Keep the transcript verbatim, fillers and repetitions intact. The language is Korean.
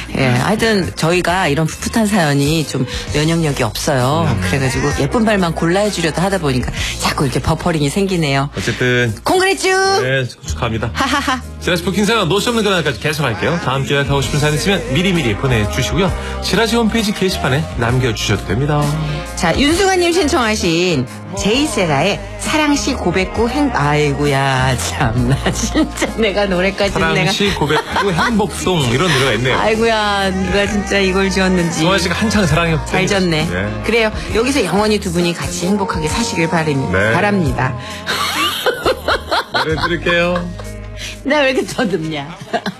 예, 하여튼 저희가 이런 풋풋한 사연이 좀 면역력이 없어요. 음. 그래가지고 예쁜 발만 골라 해주려다 하다 보니까 자꾸 이렇게 버퍼링이 생기네요. 어쨌든 콩그레쥬. 네, 축하합니다. 하하하. 지라시 부킹 사연 노시 없는 그날까지 계속할게요. 다음 주에 가고 싶은 사연 있으면 미리미리 보내주시고요. 지라시 홈페이지 게시판에 남겨주셔도 됩니다. 자, 윤승환님 신청하신 제이세라의 사랑시 고백구 행 아이고야 참나 진짜 내가 노래까지 사랑시 내가 고백구 행복송 이런 노래가 있네요. 아이고야 누가 진짜 이걸 지었는지 승환 씨가 한창 사랑했죠. 잘 졌네. 네. 그래요. 여기서 영원히 두 분이 같이 행복하게 사시길 바랍니다. 네. 바랍니다. 노래 들을게요. 나 왜 이렇게 더듬냐.